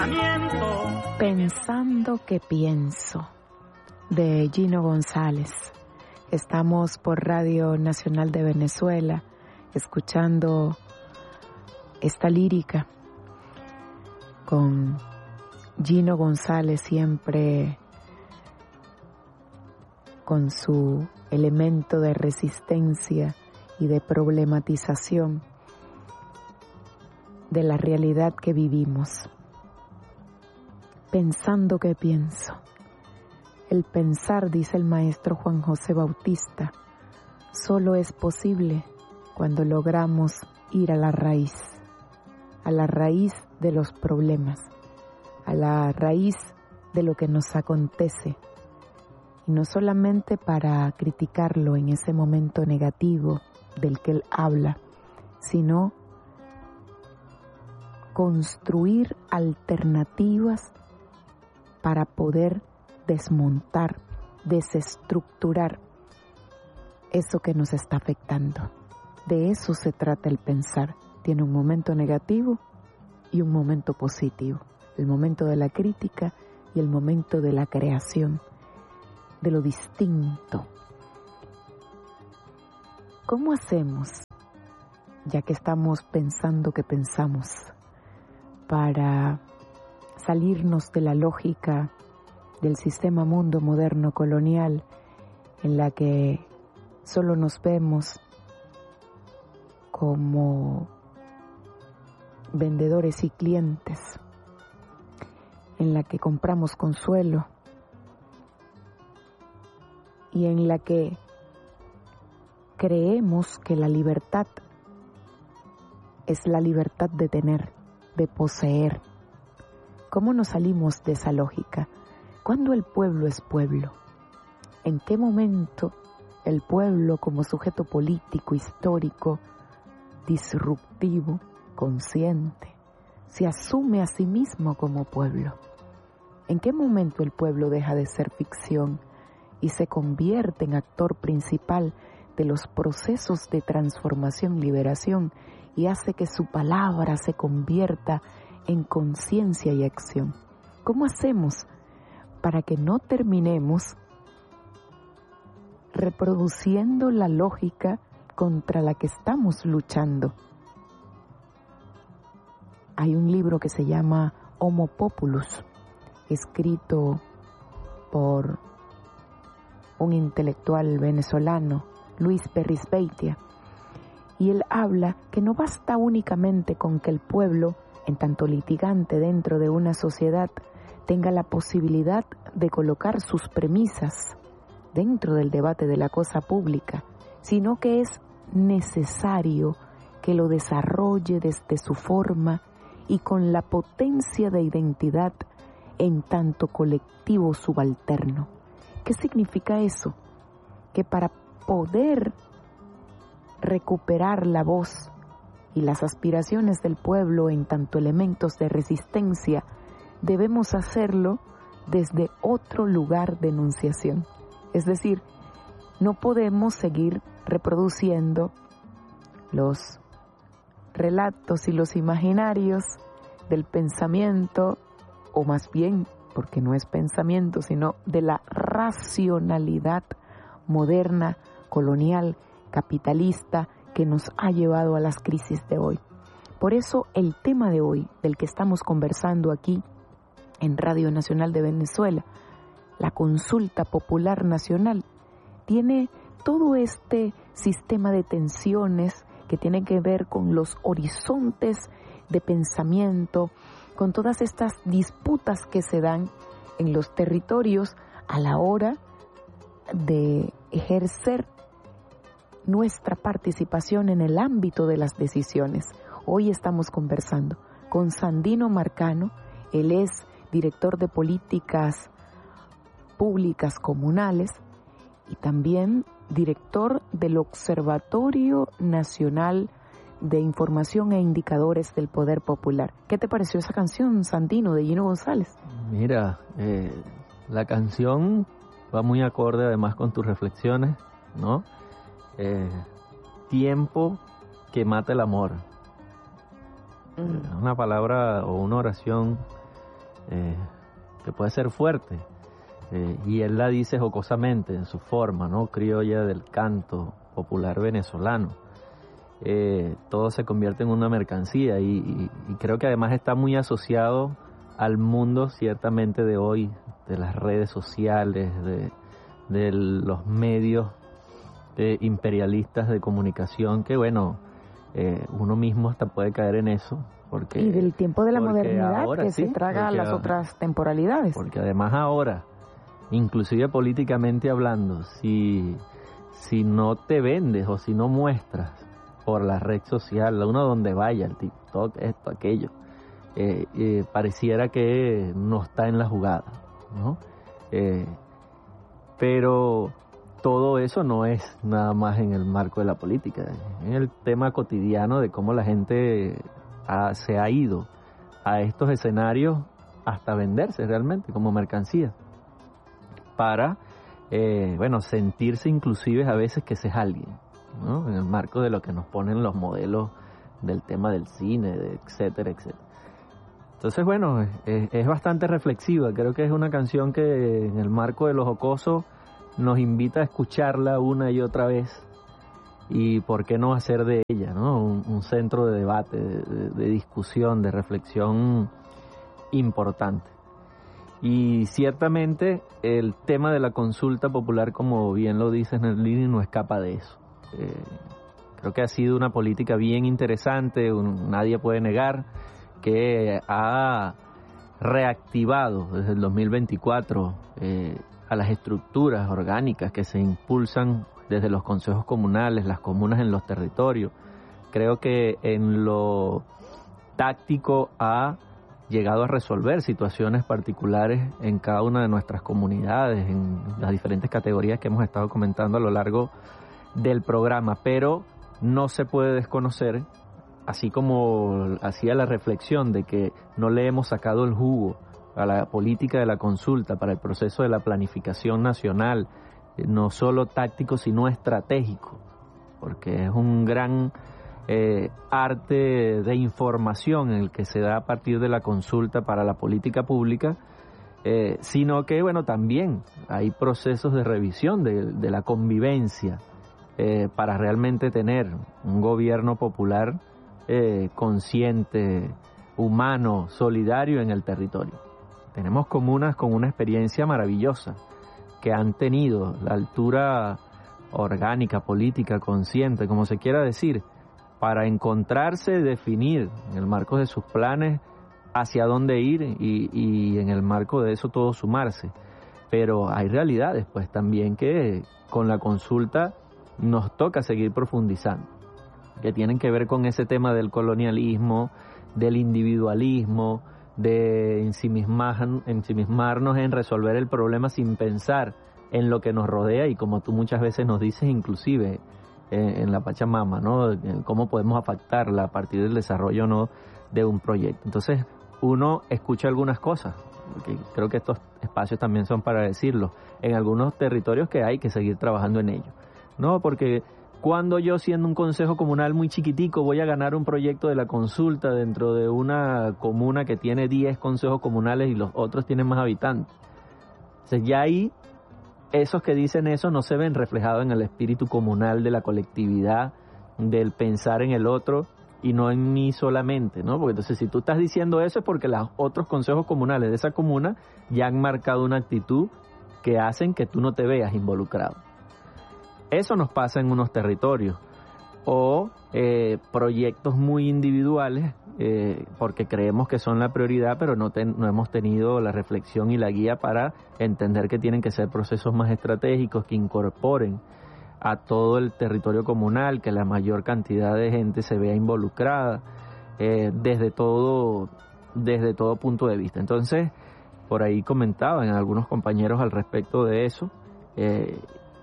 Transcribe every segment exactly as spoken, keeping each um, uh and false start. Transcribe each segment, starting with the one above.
Pensando que pienso, de Gino González. Estamos por Radio Nacional de Venezuela, escuchando esta lírica con Gino González, siempre con su elemento de resistencia y de problematización de la realidad que vivimos. Pensando que pienso. El pensar, dice el maestro Juan José Bautista, solo es posible cuando logramos ir a la raíz, a la raíz de los problemas, a la raíz de lo que nos acontece, y no solamente para criticarlo en ese momento negativo del que él habla, sino construir alternativas para poder desmontar, desestructurar eso que nos está afectando. De eso se trata el pensar. Tiene un momento negativo y un momento positivo. El momento de la crítica y el momento de la creación, de lo distinto. ¿Cómo hacemos, ya que estamos pensando que pensamos, para salirnos de la lógica del sistema mundo moderno colonial en la que solo nos vemos como vendedores y clientes, en la que compramos consuelo y en la que creemos que la libertad es la libertad de tener, de poseer? ¿Cómo nos salimos de esa lógica? ¿Cuándo el pueblo es pueblo? ¿En qué momento el pueblo como sujeto político, histórico, disruptivo, consciente, se asume a sí mismo como pueblo? ¿En qué momento el pueblo deja de ser ficción y se convierte en actor principal de los procesos de transformación, liberación, y hace que su palabra se convierta en conciencia y acción? ¿Cómo hacemos para que no terminemos reproduciendo la lógica contra la que estamos luchando? Hay un libro que se llama Homo Populus, escrito por un intelectual venezolano, Luis Berrizbeitia, y él habla que no basta únicamente con que el pueblo, en tanto litigante dentro de una sociedad, tenga la posibilidad de colocar sus premisas dentro del debate de la cosa pública, sino que es necesario que lo desarrolle desde su forma y con la potencia de identidad en tanto colectivo subalterno. ¿Qué significa eso? Que para poder recuperar la voz y las aspiraciones del pueblo en tanto elementos de resistencia, debemos hacerlo desde otro lugar de enunciación. Es decir, no podemos seguir reproduciendo los relatos y los imaginarios del pensamiento, o más bien, porque no es pensamiento, sino de la racionalidad moderna, colonial, capitalista, que nos ha llevado a las crisis de hoy. Por eso el tema de hoy, del que estamos conversando aquí en Radio Nacional de Venezuela, la consulta popular nacional, tiene todo este sistema de tensiones que tienen que ver con los horizontes de pensamiento, con todas estas disputas que se dan en los territorios a la hora de ejercer nuestra participación en el ámbito de las decisiones. Hoy estamos conversando con Sandino Marcano. Él es director de políticas públicas comunales y también director del Observatorio Nacional de Información e Indicadores del Poder Popular. ¿Qué te pareció esa canción, Sandino, de Gino González? Mira, eh, la canción va muy acorde además con tus reflexiones, ¿no? Eh, tiempo que mata el amor. Mm. Una palabra o una oración eh, que puede ser fuerte. Eh, y él la dice jocosamente en su forma, ¿no? Criolla del canto popular venezolano. Eh, todo se convierte en una mercancía y, y, y creo que además está muy asociado al mundo ciertamente de hoy, de las redes sociales, de, de los medios de imperialistas de comunicación, que bueno, eh, uno mismo hasta puede caer en eso. Porque, y del tiempo de la modernidad que sí, se traga porque, las otras temporalidades. Porque además ahora, inclusive políticamente hablando, si, si no te vendes o si no muestras por la red social, uno donde vaya, el TikTok, esto, aquello, eh, eh, pareciera que no está en la jugada, ¿no? Eh, pero todo eso no es nada más en el marco de la política, en el tema cotidiano de cómo la gente ha, se ha ido a estos escenarios hasta venderse realmente como mercancía para, eh, bueno, sentirse inclusive a veces que se es alguien, ¿no? En el marco de lo que nos ponen los modelos del tema del cine, de etcétera, etcétera. Entonces, bueno, es, es bastante reflexiva. Creo que es una canción que en el marco de lo jocoso nos invita a escucharla una y otra vez y por qué no hacer de ella, ¿no? Un, un centro de debate, de, de, de discusión, de reflexión importante. Y ciertamente el tema de la consulta popular, como bien lo dice Nerlini, no escapa de eso. Eh, creo que ha sido una política bien interesante, un, nadie puede negar que ha reactivado desde el dos mil veinticuatro eh, a las estructuras orgánicas que se impulsan desde los consejos comunales, las comunas en los territorios. Creo que en lo táctico ha llegado a resolver situaciones particulares en cada una de nuestras comunidades, en las diferentes categorías que hemos estado comentando a lo largo del programa, pero no se puede desconocer, así como hacía la reflexión de que no le hemos sacado el jugo a la política de la consulta para el proceso de la planificación nacional, no solo táctico sino estratégico, porque es un gran eh, arte de información en el que se da a partir de la consulta para la política pública, eh, sino que bueno, también hay procesos de revisión de, de la convivencia eh, para realmente tener un gobierno popular eh, consciente, humano, solidario en el territorio. Tenemos comunas con una experiencia maravillosa, que han tenido la altura orgánica, política, consciente, como se quiera decir, para encontrarse, definir en el marco de sus planes hacia dónde ir y, y en el marco de eso todo sumarse. Pero hay realidades pues también que con la consulta nos toca seguir profundizando, que tienen que ver con ese tema del colonialismo, del individualismo, de ensimismar, ensimismarnos en resolver el problema sin pensar en lo que nos rodea y como tú muchas veces nos dices inclusive eh, en la Pachamama, ¿no? Cómo podemos afectarla a partir del desarrollo, ¿no?, de un proyecto. Entonces uno escucha algunas cosas, porque creo que estos espacios también son para decirlo, en algunos territorios que hay que seguir trabajando en ello, ¿no? Porque cuando yo, siendo un consejo comunal muy chiquitico, voy a ganar un proyecto de la consulta dentro de una comuna que tiene diez consejos comunales y los otros tienen más habitantes. Entonces ya ahí, esos que dicen eso no se ven reflejados en el espíritu comunal de la colectividad, del pensar en el otro y no en mí solamente, ¿no? Porque entonces si tú estás diciendo eso es porque los otros consejos comunales de esa comuna ya han marcado una actitud que hacen que tú no te veas involucrado. Eso nos pasa en unos territorios, o eh, proyectos muy individuales, eh, porque creemos que son la prioridad, pero no, ten, no hemos tenido la reflexión y la guía para entender que tienen que ser procesos más estratégicos, que incorporen a todo el territorio comunal, que la mayor cantidad de gente se vea involucrada, eh, desde todo, desde todo punto de vista. Entonces, por ahí comentaban algunos compañeros al respecto de eso, eh,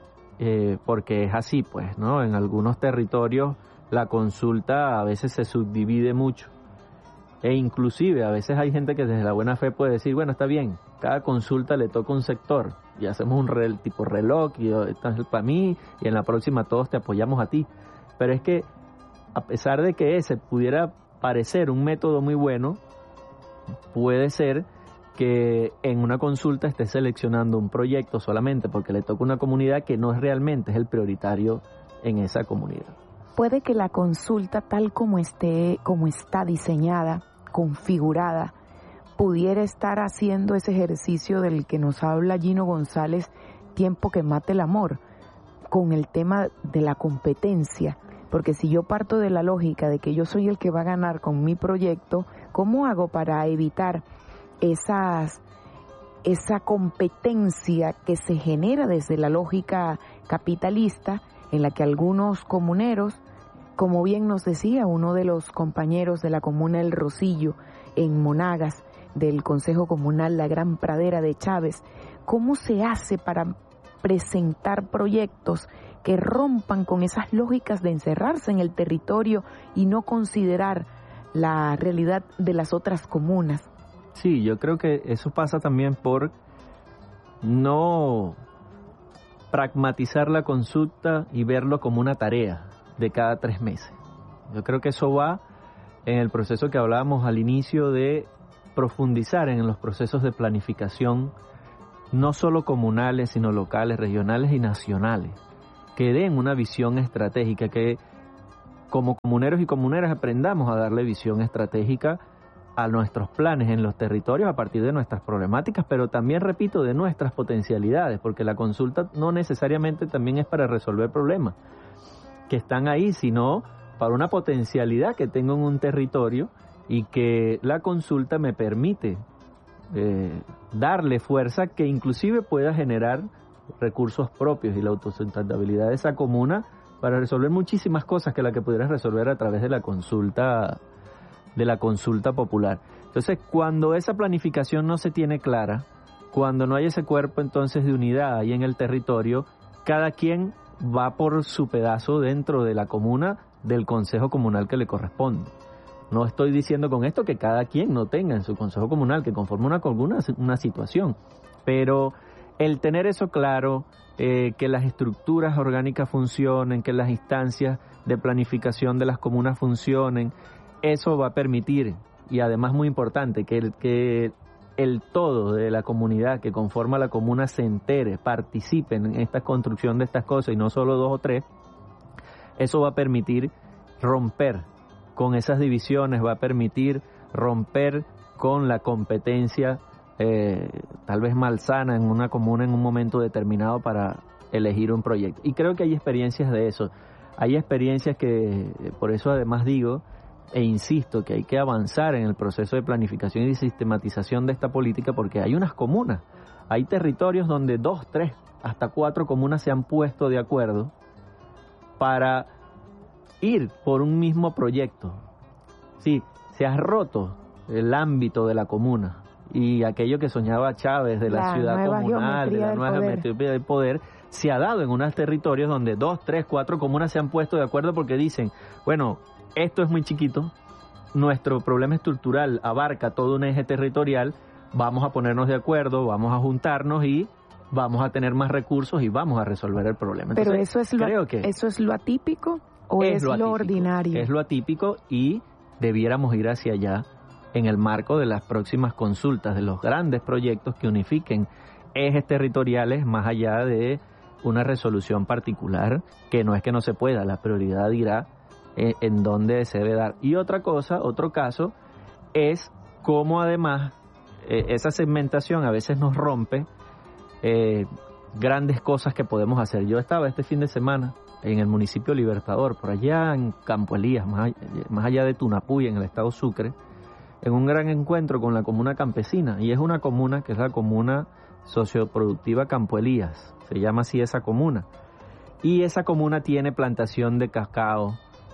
Eh, porque es así, pues, ¿no? En algunos territorios la consulta a veces se subdivide mucho e inclusive a veces hay gente que desde la buena fe puede decir, bueno, está bien, cada consulta le toca un sector y hacemos un rel, tipo reloj y esta es para mí y en la próxima todos te apoyamos a ti, pero es que a pesar de que ese pudiera parecer un método muy bueno, puede ser que en una consulta esté seleccionando un proyecto solamente porque le toca una comunidad que no es realmente es el prioritario en esa comunidad. Puede que la consulta tal como esté, como está diseñada, configurada, pudiera estar haciendo ese ejercicio del que nos habla Gino González, tiempo que mate el amor, con el tema de la competencia. Porque si yo parto de la lógica de que yo soy el que va a ganar con mi proyecto, ¿cómo hago para evitar esas, esa competencia que se genera desde la lógica capitalista, en la que algunos comuneros, como bien nos decía uno de los compañeros de la comuna El Rosillo, en Monagas, del Consejo Comunal La Gran Pradera de Chávez, cómo se hace para presentar proyectos que rompan con esas lógicas de encerrarse en el territorio y no considerar la realidad de las otras comunas? Sí, yo creo que eso pasa también por no pragmatizar la consulta y verlo como una tarea de cada tres meses. Yo creo que eso va en el proceso que hablábamos al inicio de profundizar en los procesos de planificación, no solo comunales, sino locales, regionales y nacionales, que den una visión estratégica, que como comuneros y comuneras aprendamos a darle visión estratégica a nuestros planes en los territorios a partir de nuestras problemáticas, pero también, repito, de nuestras potencialidades, porque la consulta no necesariamente también es para resolver problemas que están ahí, sino para una potencialidad que tengo en un territorio y que la consulta me permite eh, darle fuerza que inclusive pueda generar recursos propios y la autosustentabilidad de esa comuna para resolver muchísimas cosas que la que pudieras resolver a través de la consulta de la consulta popular. Entonces, cuando esa planificación no se tiene clara, cuando no hay ese cuerpo entonces de unidad ahí en el territorio, cada quien va por su pedazo dentro de la comuna del consejo comunal que le corresponde. No estoy diciendo con esto que cada quien no tenga en su consejo comunal, que conforme una comuna, una situación, pero el tener eso claro, eh, que las estructuras orgánicas funcionen, que las instancias de planificación de las comunas funcionen, eso va a permitir, y además muy importante, que el, que el todo de la comunidad que conforma la comuna se entere, participe en esta construcción de estas cosas y no solo dos o tres. Eso va a permitir romper con esas divisiones, va a permitir romper con la competencia eh, tal vez malsana en una comuna en un momento determinado para elegir un proyecto. Y creo que hay experiencias de eso. Hay experiencias que, por eso además digo e insisto que hay que avanzar en el proceso de planificación y de sistematización de esta política, porque hay unas comunas, hay territorios donde dos, tres, hasta cuatro comunas se han puesto de acuerdo para ir por un mismo proyecto. Sí, se ha roto el ámbito de la comuna y aquello que soñaba Chávez de la, la ciudad comunal, de la nueva geometría del poder, se ha dado en unos territorios donde dos, tres, cuatro comunas se han puesto de acuerdo porque dicen, bueno, esto es muy chiquito, nuestro problema estructural abarca todo un eje territorial, vamos a ponernos de acuerdo, vamos a juntarnos y vamos a tener más recursos y vamos a resolver el problema. Entonces, pero eso es lo, creo que ¿eso es lo atípico o es, es lo, lo ordinario? Es lo atípico y debiéramos ir hacia allá en el marco de las próximas consultas, de los grandes proyectos que unifiquen ejes territoriales más allá de una resolución particular, que no es que no se pueda, la prioridad irá en, en dónde se debe dar. Y otra cosa, otro caso, es cómo además eh, esa segmentación a veces nos rompe eh, grandes cosas que podemos hacer. Yo estaba este fin de semana en el municipio Libertador, por allá en Campo Elías, más allá, más allá de Tunapuy, en el estado Sucre, en un gran encuentro con la comuna campesina, y es una comuna que es la comuna socioproductiva Campo Elías, se llama así esa comuna, y esa comuna tiene plantación de cacao,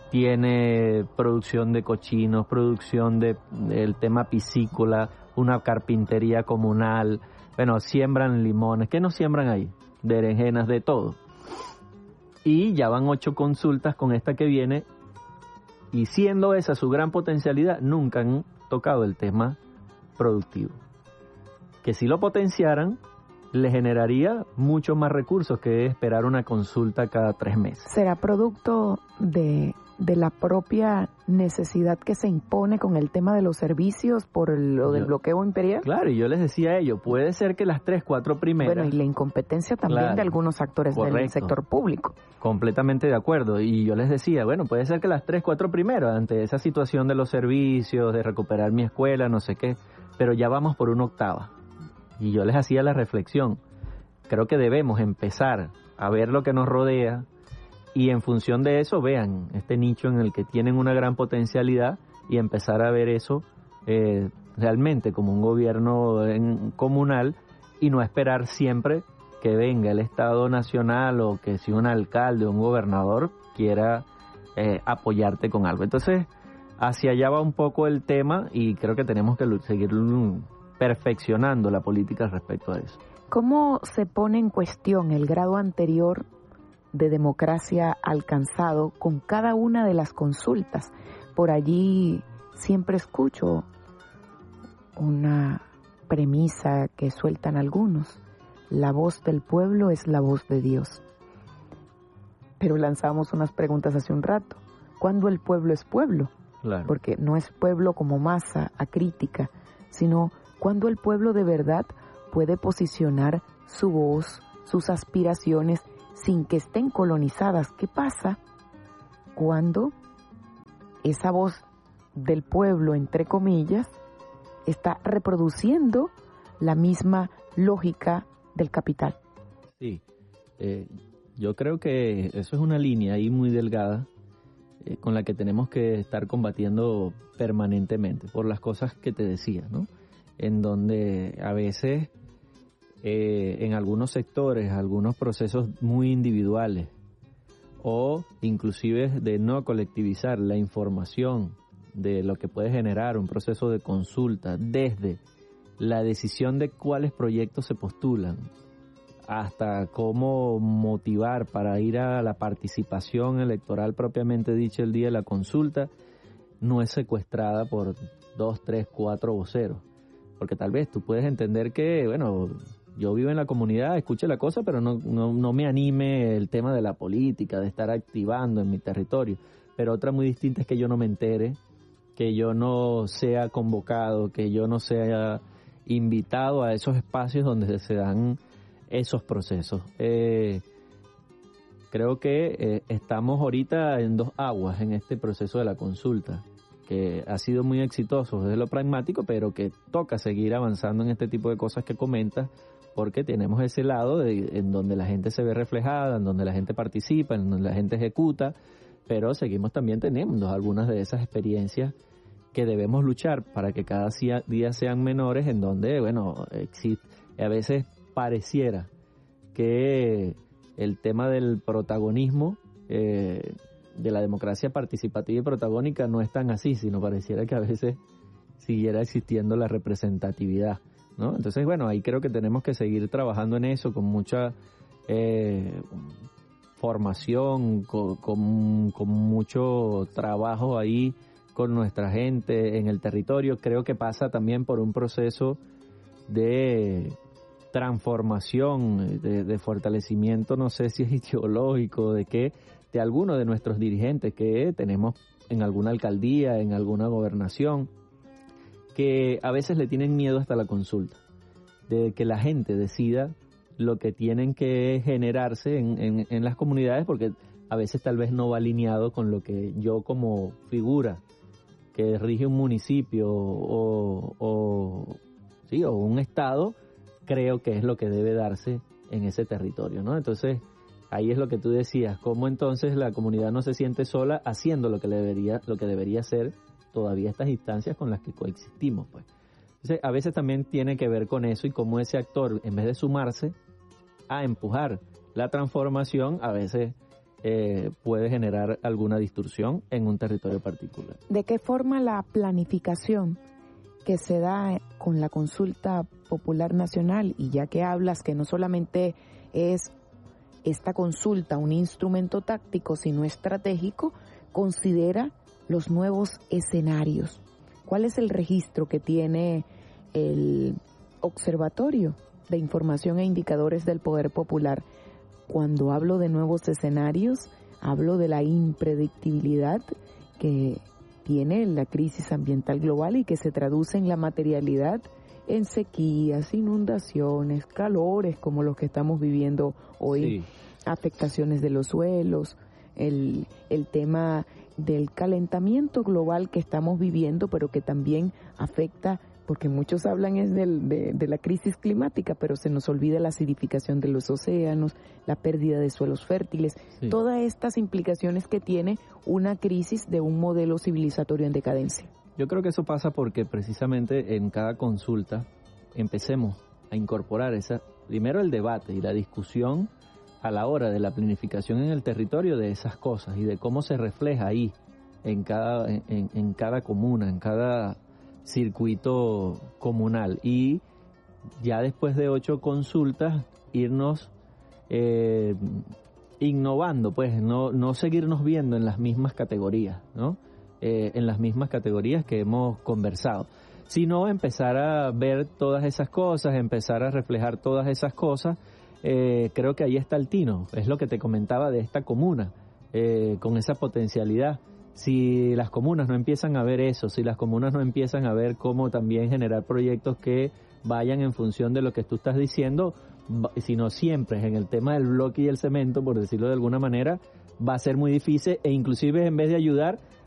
tiene producción de cochinos, producción de el tema piscícola, una carpintería comunal, bueno, siembran limones, ¿qué no siembran ahí? Berenjenas, de todo. Y ya van ocho consultas con esta que viene, y siendo esa su gran potencialidad, nunca han tocado el tema productivo. Que si lo potenciaran, le generaría mucho más recursos que esperar una consulta cada tres meses. ¿Será producto de de la propia necesidad que se impone con el tema de los servicios por el- lo del Yo- bloqueo imperial. Claro, y yo les decía a ellos, puede ser que las tres, cuatro primeras... Bueno, y la incompetencia también Claro, de algunos actores del correcto. sector público. Completamente de acuerdo. Y yo les decía, bueno, puede ser que las tres, cuatro primeras, ante esa situación de los servicios, de recuperar mi escuela, no sé qué, pero ya vamos por una octava. Y yo les hacía la reflexión. Creo que debemos empezar a ver lo que nos rodea y en función de eso vean este nicho en el que tienen una gran potencialidad y empezar a ver eso eh, realmente como un gobierno en- comunal y no esperar siempre que venga el Estado Nacional o que si un alcalde o un gobernador quiera eh, apoyarte con algo. Entonces, hacia allá va un poco el tema y creo que tenemos que lu- seguir mm, perfeccionando la política respecto a eso. ¿Cómo se pone en cuestión el grado anterior de democracia alcanzado con cada una de las consultas? Por allí siempre escucho una premisa que sueltan algunos. La voz del pueblo es la voz de Dios. Pero lanzamos unas preguntas hace un rato. ¿Cuándo el pueblo es pueblo? Claro. Porque no es pueblo como masa acrítica, sino cuando el pueblo de verdad puede posicionar su voz, sus aspiraciones, sin que estén colonizadas. ¿Qué pasa cuando esa voz del pueblo, entre comillas, está reproduciendo la misma lógica del capital? Sí, eh, yo creo que eso es una línea ahí muy delgada eh, con la que tenemos que estar combatiendo permanentemente por las cosas que te decía, ¿no? En donde a veces eh, en algunos sectores, algunos procesos muy individuales o inclusive de no colectivizar la información de lo que puede generar un proceso de consulta desde la decisión de cuáles proyectos se postulan hasta cómo motivar para ir a la participación electoral propiamente dicha el día de la consulta, no es secuestrada por dos, tres, cuatro voceros. Porque tal vez tú puedes entender que, bueno, yo vivo en la comunidad, escuche la cosa, pero no, no, no me anime el tema de la política, de estar activando en mi territorio. Pero otra muy distinta es que yo no me entere, que yo no sea convocado, que yo no sea invitado a esos espacios donde se dan esos procesos. Eh, creo que eh, estamos ahorita en dos aguas en este proceso de la consulta, que ha sido muy exitoso desde lo pragmático, pero que toca seguir avanzando en este tipo de cosas que comentas, porque tenemos ese lado de, en donde la gente se ve reflejada, en donde la gente participa, en donde la gente ejecuta, pero seguimos también teniendo algunas de esas experiencias que debemos luchar para que cada día sean menores, en donde, bueno, existe, a veces pareciera que el tema del protagonismo, eh, de la democracia participativa y protagónica no es tan así, sino pareciera que a veces siguiera existiendo la representatividad, ¿no? Entonces, bueno, ahí creo que tenemos que seguir trabajando en eso con mucha eh, formación, con, con, con mucho trabajo ahí con nuestra gente en el territorio. Creo que pasa también por un proceso de transformación, de, de fortalecimiento, no sé si es ideológico, de qué, de algunos de nuestros dirigentes que tenemos en alguna alcaldía, en alguna gobernación, que a veces le tienen miedo hasta la consulta, de que la gente decida lo que tienen que generarse en, en, en las comunidades, porque a veces tal vez no va alineado con lo que yo como figura que rige un municipio o, o, sí, o un estado, creo que es lo que debe darse en ese territorio, ¿no? Entonces, ahí es lo que tú decías, cómo entonces la comunidad no se siente sola haciendo lo que le debería, lo que debería ser todavía estas instancias con las que coexistimos, pues. Entonces, a veces también tiene que ver con eso y cómo ese actor, en vez de sumarse a empujar la transformación, a veces eh, puede generar alguna distorsión en un territorio particular. ¿De qué forma la planificación que se da con la consulta popular nacional, y ya que hablas que no solamente es esta consulta un instrumento táctico, sino estratégico, considera los nuevos escenarios? ¿Cuál es el registro que tiene el Observatorio de Información e Indicadores del Poder Popular? Cuando hablo de nuevos escenarios, hablo de la impredictibilidad que tiene la crisis ambiental global y que se traduce en la materialidad, en sequías, inundaciones, calores como los que estamos viviendo hoy, sí. afectaciones de los suelos, el, el tema del calentamiento global que estamos viviendo, pero que también afecta, porque muchos hablan es del, de, de la crisis climática, pero se nos olvida la acidificación de los océanos, la pérdida de suelos fértiles, sí. todas estas implicaciones que tiene una crisis de un modelo civilizatorio en decadencia. Yo creo que eso pasa porque precisamente en cada consulta empecemos a incorporar esa, primero el debate y la discusión a la hora de la planificación en el territorio de esas cosas y de cómo se refleja ahí en cada, en, en cada comuna, en cada circuito comunal, y ya después de ocho consultas irnos eh, innovando, pues no, no seguirnos viendo en las mismas categorías, ¿no? Eh, en las mismas categorías que hemos conversado, sino empezar a ver todas esas cosas, empezar a reflejar todas esas cosas. Eh, creo que ahí está el tino, es lo que te comentaba de esta comuna, eh, con esa potencialidad. Si las comunas no empiezan a ver eso, si las comunas no empiezan a ver cómo también generar proyectos que vayan en función de lo que tú estás diciendo, sino siempre en el tema del bloque y el cemento, por decirlo de alguna manera, va a ser muy difícil, e inclusive en vez de ayudar,